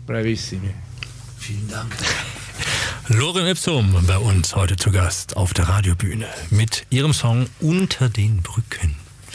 Bravissimi. Vielen Dank. Lorem Ipsum bei uns heute zu Gast auf der Radiobühne mit ihrem Song Unter den Brücken.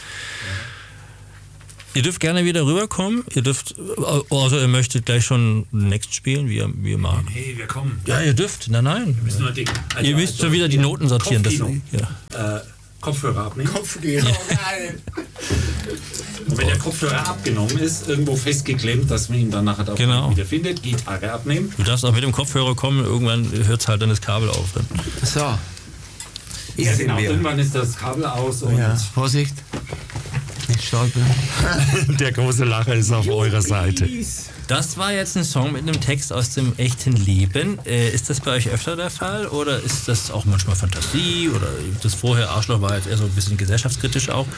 Ihr dürft gerne wieder rüberkommen. Ihr dürft, also ihr möchtet gleich schon Next spielen, wie ihr mag. Hey, wir kommen. Ja, ihr dürft. Nein. Wir müssen nur dick. Also, ihr müsst schon wieder die Noten sortieren. Kopfhörer abnehmen. Kopfkino, geil. Und wenn der Kopfhörer abgenommen ist, irgendwo festgeklemmt, dass man ihn dann nachher auch wieder findet, Gitarre abnehmen. Du darfst auch mit dem Kopfhörer kommen, irgendwann hört es halt dann das Kabel auf. Dann. So. Hier sind wir. Irgendwann ist das Kabel aus. Und Vorsicht. Nicht stolpern. Der große Lacher ist auf eurer Seite. Das war jetzt ein Song mit einem Text aus dem echten Leben. Ist das bei euch öfter der Fall oder ist das auch manchmal Fantasie? Oder das vorher Arschloch war jetzt eher so ein bisschen gesellschaftskritisch auch?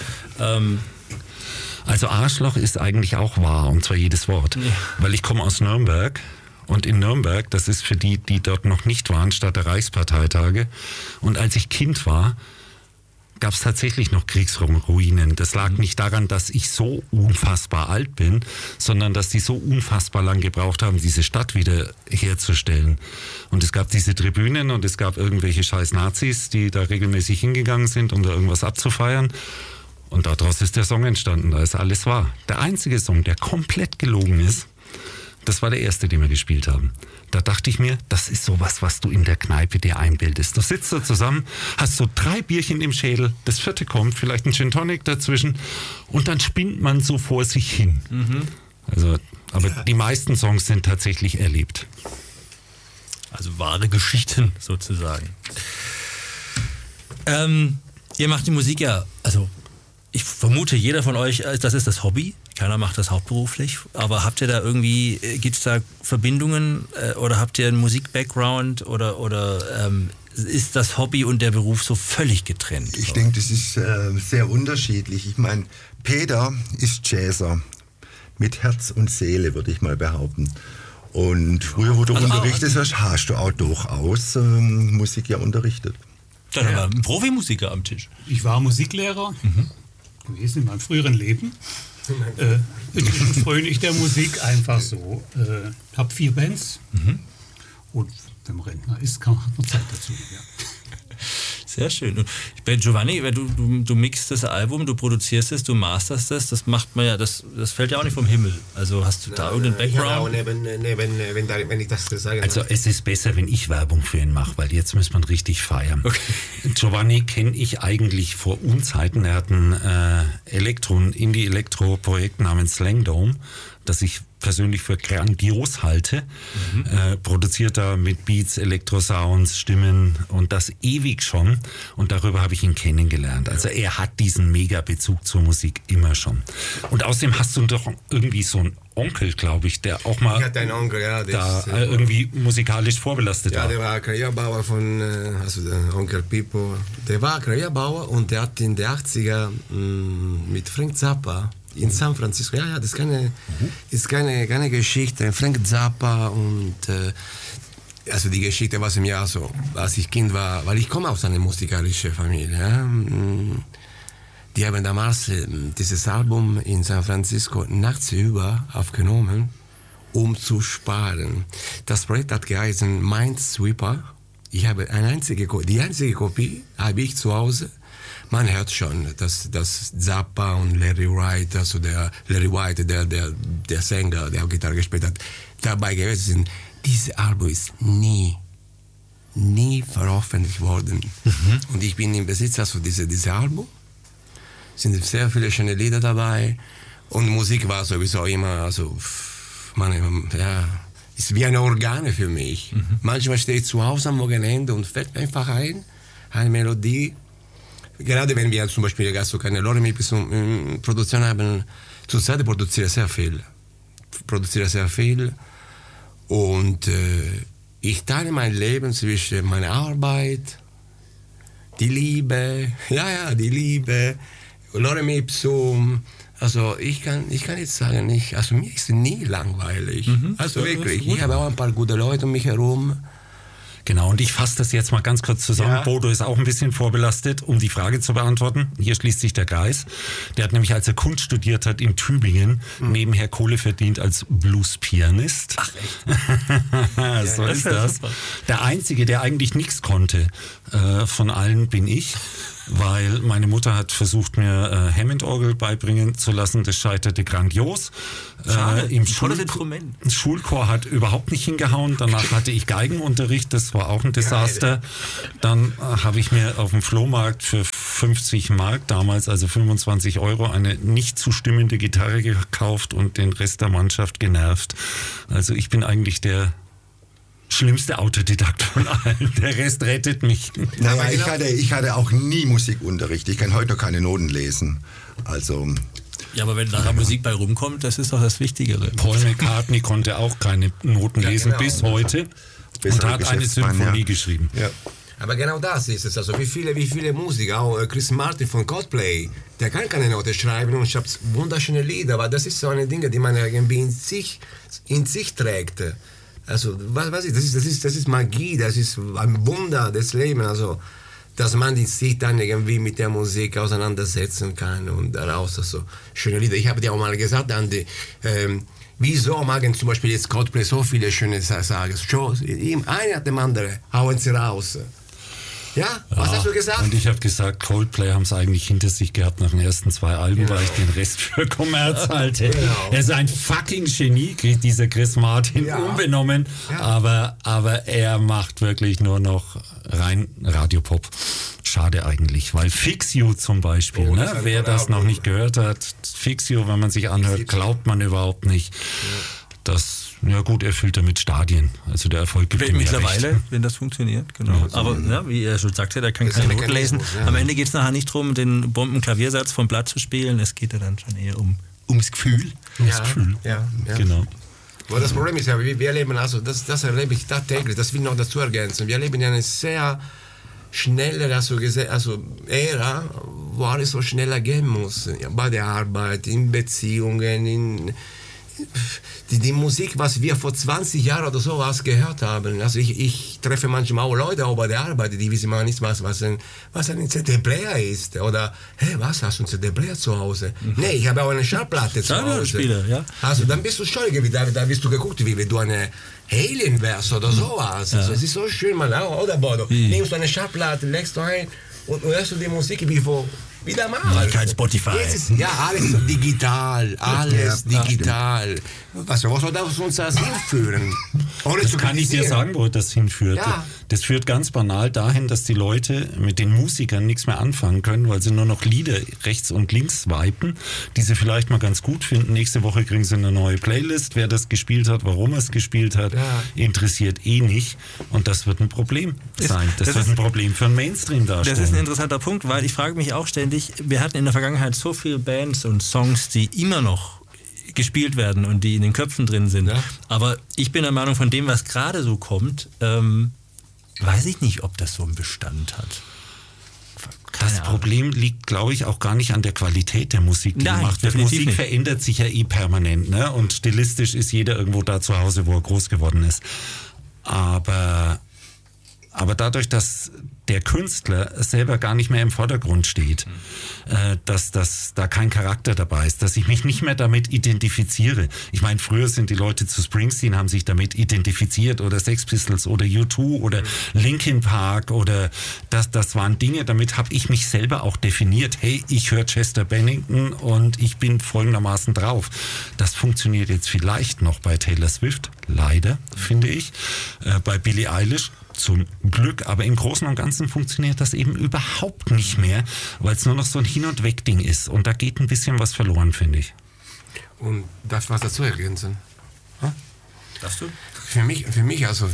Also Arschloch ist eigentlich auch wahr, und zwar jedes Wort. Ja. Weil ich komme aus Nürnberg. Und in Nürnberg, das ist für die dort noch nicht waren, statt der Reichsparteitage. Und als ich Kind war, gab es tatsächlich noch Kriegsruinen. Das lag nicht daran, dass ich so unfassbar alt bin, sondern dass die so unfassbar lang gebraucht haben, diese Stadt wieder herzustellen. Und es gab diese Tribünen und es gab irgendwelche scheiß Nazis, die da regelmäßig hingegangen sind, um da irgendwas abzufeiern. Und daraus ist der Song entstanden, da ist alles wahr. Der einzige Song, der komplett gelogen ist, das war der erste, den wir gespielt haben. Da dachte ich mir, das ist sowas, was du in der Kneipe dir einbildest. Du sitzt da zusammen, hast so 3 Bierchen im Schädel, das 4. kommt, vielleicht ein Gin Tonic dazwischen und dann spinnt man so vor sich hin. Also, aber die meisten Songs sind tatsächlich erlebt. Also wahre Geschichten sozusagen. Ihr macht die Musik ja, also ich vermute, jeder von euch, das ist das Hobby. Keiner macht das hauptberuflich. Aber habt ihr da irgendwie, gibt es da Verbindungen oder habt ihr einen Musik-Background oder ist das Hobby und der Beruf so völlig getrennt? Ich denke, das ist sehr unterschiedlich. Ich meine, Peter ist Jazzer mit Herz und Seele, würde ich mal behaupten. Und früher, wo du unterrichtet hast, hast du auch durchaus Musik ja unterrichtet. Dann war ein Profimusiker am Tisch. Ich war Musiklehrer gewesen in meinem früheren Leben. Ich freue mich der Musik einfach so. Habe 4 Bands und wenn man Rentner ist, hat man Zeit dazu. Ja. Sehr schön. Und bei Giovanni, du mixst das Album, du produzierst es, du masterst es, das macht man ja, das fällt ja auch nicht vom Himmel. Also hast du da irgendeinen Background? Wenn ich das sagen Also es ist besser, wenn ich Werbung für ihn mache, weil jetzt muss man richtig feiern. Okay. Giovanni kenne ich eigentlich vor Unzeiten. Er hat ein Indie-Elektro-Projekt namens Slangdome, das ich persönlich für grandios halte. Produziert da mit Beats, Elektrosounds, Stimmen und das ewig schon. Und darüber habe ich ihn kennengelernt. Also er hat diesen Mega-Bezug zur Musik immer schon. Und außerdem hast du doch irgendwie so einen Onkel, glaube ich, der auch mal Onkel, ja, da irgendwie musikalisch vorbelastet war. Ja, der war Klavierbauer von, also der Onkel Pippo. Der war Klavierbauer und der hat in den 80er mit Frank Zappa in San Francisco, das ist keine Geschichte. Frank Zappa und also die Geschichte war im Jahr so, als ich Kind war, weil ich komme aus einer musikalischen Familie. Ja. Die haben damals dieses Album in San Francisco nachts über aufgenommen, um zu sparen. Das Projekt hat geheißen Mindsweeper. Ich habe die einzige Kopie habe ich zu Hause. Man hört schon, dass Zappa und Larry Wright, also der Larry White, der Sänger, der auch Gitarre gespielt hat, dabei gewesen sind. Dieses Album ist nie veröffentlicht worden. Und ich bin im Besitz also dieses Album. Es sind sehr viele schöne Lieder dabei. Und Musik war sowieso immer, also, ist wie eine Organe für mich. Manchmal stehe ich zu Hause am Wochenende und fällt mir einfach ein, eine Melodie. Gerade wenn wir zum Beispiel keine Lorem Ipsum Produktion haben, zurzeit produziere ich sehr viel. Und ich teile mein Leben zwischen meiner Arbeit, die Liebe, Lorem Ipsum. Also ich kann jetzt sagen, also mir ist nie langweilig. Also wirklich, ich habe auch ein paar gute Leute um mich herum. Genau, und ich fasse das jetzt mal ganz kurz zusammen. Ja. Bodo ist auch ein bisschen vorbelastet, um die Frage zu beantworten. Hier schließt sich der Kreis. Der hat nämlich, als er Kunst studiert hat in Tübingen, nebenher Kohle verdient als Blues-Pianist. Ach echt? So ist das. Super. Der Einzige, der eigentlich nichts konnte von allen, bin ich. Weil meine Mutter hat versucht, mir Hammond-Orgel beibringen zu lassen. Das scheiterte grandios. Im tolles Instrument. Schulchor hat überhaupt nicht hingehauen. Danach hatte ich Geigenunterricht. Das war auch ein Desaster. Dann habe ich mir auf dem Flohmarkt für 50 Mark damals, also 25 Euro, eine nicht zustimmende Gitarre gekauft und den Rest der Mannschaft genervt. Also ich bin eigentlich der schlimmste Autodidakt von allen. Der Rest rettet mich. Naja, ich hatte auch nie Musikunterricht. Ich kann heute noch keine Noten lesen. Also Ja, aber wenn nachher Musik bei rumkommt, das ist doch das Wichtigere. Paul McCartney konnte auch keine Noten lesen genau. bis heute und Besserer hat eine Geschäftsmann, Symphonie ja. geschrieben. Ja. Aber genau das ist es. Also wie viele Musiker, auch Chris Martin von Coldplay, der kann keine Note schreiben und schreibt wunderschöne Lieder, aber das ist so eine Dinge, die man irgendwie in sich trägt. Also was ist, das ist Magie, das ist ein Wunder des Lebens, also dass man sich dann irgendwie mit der Musik auseinandersetzen kann und daraus also schöne Lieder. Ich habe dir auch mal gesagt, Andi, wieso machen zum Beispiel jetzt Coldplay so viele schöne Sachen? Einer nach dem anderen hauen sie raus. Ja, was hast du gesagt? Und ich habe gesagt, Coldplay haben es eigentlich hinter sich gehabt nach den ersten 2 Alben, weil ich den Rest für Kommerz halte. Genau. Er ist ein fucking Genie, dieser Chris Martin, Ja. unbenommen, Ja. aber er macht wirklich nur noch rein Radiopop. Schade eigentlich, weil Fix You zum Beispiel, Oh, das ne? hat Wer man das auch noch gut. nicht gehört hat, Fix You, wenn man sich anhört, glaubt man überhaupt nicht. Das, ja gut, erfüllt damit Stadien. Also der Erfolg gibt ihm ja Mittlerweile, recht. wenn das funktioniert, genau. Aber ja, wie er schon sagte, der kann Das ist keine ein Noten lesen. Mechanismus, ja. Am Ende geht es nachher nicht darum, den Bombenklaviersatz vom Blatt zu spielen. Es geht ja dann schon eher ums Gefühl. Ja. Genau. Aber das Problem ist ja, wir leben, also das erlebe ich tagtäglich, das will ich noch dazu ergänzen. Wir leben in einer sehr schnellen Ära, wo alles so schneller gehen muss. Ja, bei der Arbeit, in Beziehungen, die Musik, was wir vor 20 Jahren oder sowas gehört haben. Also ich treffe manchmal auch Leute auch bei der Arbeit, die wissen mal nicht, was ein CD-Player ist. Oder, hey, was, hast du einen CD-Player zu Hause? Nee, ich habe auch eine Schallplatte zu Hause. Schallplattenspieler, ja. Also dann bist du schon, da bist du geguckt, wie du eine Alien wärst oder sowas. Also, es ist so schön, man, oder Bodo? Nimmst du eine Schallplatte, legst du ein und hörst du die Musik wie damals. Kein Spotify. Jetzt ist, ja, alles so digital, alles digital. Wo soll das uns das hinführen? Ohne Das zu kann ich dir kritisieren. sagen, wo das hinführt. Ja. Das führt ganz banal dahin, dass die Leute mit den Musikern nichts mehr anfangen können, weil sie nur noch Lieder rechts und links wipen, die sie vielleicht mal ganz gut finden. Nächste Woche kriegen sie eine neue Playlist. Wer das gespielt hat, warum er es gespielt hat, interessiert eh nicht. Und das wird ein Problem sein. Das wird ein Problem für den Mainstream darstellen. Das ist ein interessanter Punkt, weil ich frage mich auch ständig, wir hatten in der Vergangenheit so viele Bands und Songs, die immer noch gespielt werden und die in den Köpfen drin sind. Ja. Aber ich bin der Meinung, von dem, was gerade so kommt, weiß ich nicht, ob das so einen Bestand hat. Das Problem liegt, glaube ich, auch gar nicht an der Qualität der Musik, die Nein, gemacht wird. definitiv Musik nicht. verändert sich ja eh permanent, ne? Und stilistisch ist jeder irgendwo da zu Hause, wo er groß geworden ist. Aber dadurch, dass der Künstler selber gar nicht mehr im Vordergrund steht, dass da kein Charakter dabei ist, dass ich mich nicht mehr damit identifiziere. Ich meine, früher sind die Leute zu Springsteen, haben sich damit identifiziert, oder Sex Pistols oder U2 oder Linkin Park, oder das waren Dinge, damit habe ich mich selber auch definiert. Hey, ich höre Chester Bennington und ich bin folgendermaßen drauf. Das funktioniert jetzt vielleicht noch bei Taylor Swift, leider, finde ich, bei Billie Eilish zum Glück, aber im Großen und Ganzen funktioniert das eben überhaupt nicht mehr, weil es nur noch so ein Hin- und Weg-Ding ist. Und da geht ein bisschen was verloren, finde ich. Und darf ich was dazu ergänzen? Darfst du? Für mich also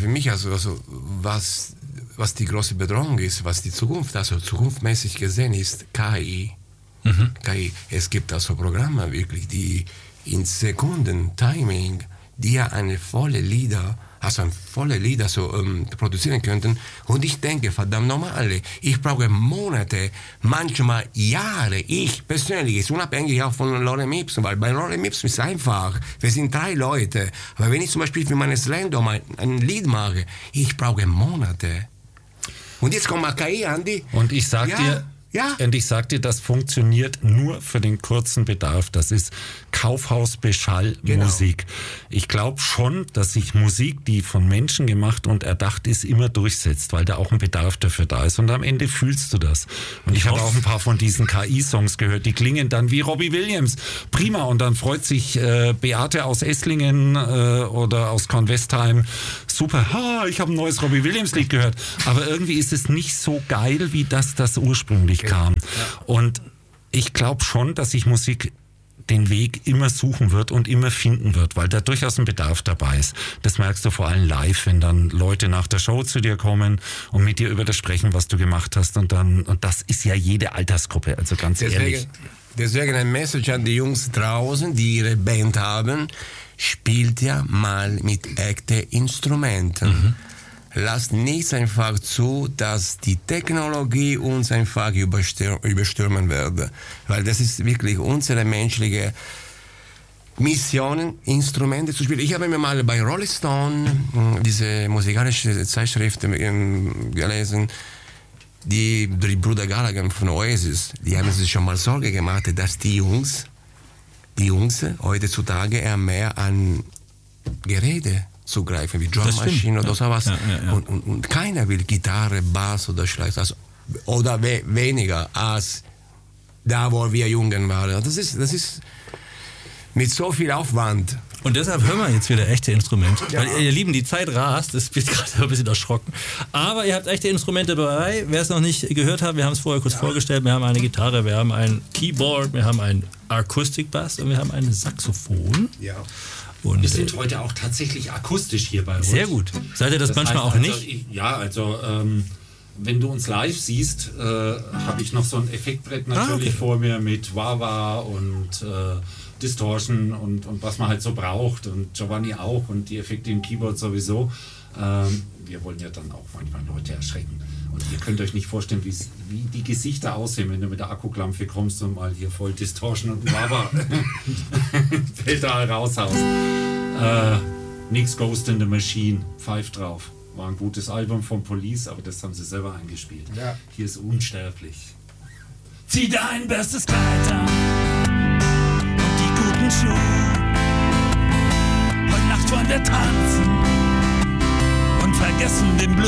was die große Bedrohung ist, was die Zukunft, also zukunftsmäßig gesehen ist, KI. KI. Es gibt also Programme wirklich, die in Sekunden Timing dir eine volle Lieder also volle Lieder so produzieren könnten. Und ich denke, verdammt nochmal, ich brauche Monate, manchmal Jahre. Ich persönlich, ist unabhängig auch von Lorem Ipsum, weil bei Lorem Ipsum ist einfach, wir sind 3 Leute. Aber wenn ich zum Beispiel für meine Slam-Dom ein Lied mache, ich brauche Monate. Und jetzt kommt KI, Andi. Und ich sag dir, und ich sag dir, das funktioniert nur für den kurzen Bedarf. Das ist Kaufhausbeschallmusik. Genau. Ich glaube schon, dass sich Musik, die von Menschen gemacht und erdacht ist, immer durchsetzt, weil da auch ein Bedarf dafür da ist. Und am Ende fühlst du das. Und ich habe auch ein paar von diesen KI-Songs gehört, die klingen dann wie Robbie Williams. Prima. Und dann freut sich Beate aus Esslingen oder aus Kornwestheim. Super, ich habe ein neues Robbie Williams-Lied gehört. Aber irgendwie ist es nicht so geil, wie das ursprünglich kam. Und ich glaube schon, dass sich Musik den Weg immer suchen wird und immer finden wird, weil da durchaus ein Bedarf dabei ist. Das merkst du vor allem live, wenn dann Leute nach der Show zu dir kommen und mit dir über das sprechen, was du gemacht hast. Und das ist ja jede Altersgruppe, also ganz ehrlich. Deswegen ein Message an die Jungs draußen, die ihre Band haben: Spielt ja mal mit echten Instrumenten. Lasst nichts einfach zu, dass die Technologie uns einfach überstürmen wird. Weil das ist wirklich unsere menschliche Mission, Instrumente zu spielen. Ich habe mir mal bei Rolling Stone diese musikalische Zeitschrift gelesen, die Brüder Gallagher von Oasis, die haben sich schon mal Sorge gemacht, dass die Jungs heutzutage eher mehr an Geräte zugreifen, wie Drum Machine oder sowas. Ja. Und keiner will Gitarre, Bass oder Schlagzeug, oder weniger als da, wo wir Jungen waren. Das ist mit so viel Aufwand. Und deshalb hören wir jetzt wieder echte Instrumente. Ja. Weil ihr Lieben, die Zeit rast, das wird gerade ein bisschen erschrocken. Aber ihr habt echte Instrumente dabei. Wer es noch nicht gehört hat, wir haben es vorher kurz vorgestellt. Wir haben eine Gitarre, wir haben ein Keyboard, wir haben einen Akustikbass und wir haben ein Saxophon. Ja. Und wir sind heute auch tatsächlich akustisch hier bei uns. Sehr gut. Seid ihr das manchmal auch nicht? Wenn du uns live siehst, habe ich noch so ein Effektbrett natürlich vor mir mit Wah-Wah und Distortion und was man halt so braucht. Und Giovanni auch und die Effekte im Keyboard sowieso. Wir wollen ja dann auch manchmal Leute erschrecken. Und ihr könnt euch nicht vorstellen, wie die Gesichter aussehen, wenn du mit der Akkuklampe kommst und mal hier voll Distortion und Wah-Wah Pedal raushaust. Nix Ghost in the Machine, Pfeif drauf. War ein gutes Album von Police, aber das haben sie selber eingespielt. Ja. Hier ist unsterblich. Zieh dein bestes Kleid an und die guten Schuhe. Heute Nacht wollen wir tanzen und vergessen den Blues.